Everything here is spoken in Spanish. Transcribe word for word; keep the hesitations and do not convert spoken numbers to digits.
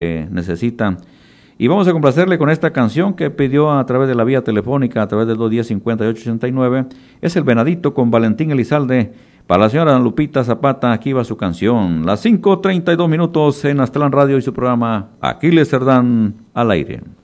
que necesitan. Y vamos a complacerle con esta canción que pidió a través de la vía telefónica, a través del dos diez, cincuenta y ocho ochenta y nueve. Es El Venadito con Valentín Elizalde. Para la señora Lupita Zapata, aquí va su canción. Las cinco treinta y dos minutos en Aztlán Radio y su programa Aquiles Cerdán al aire.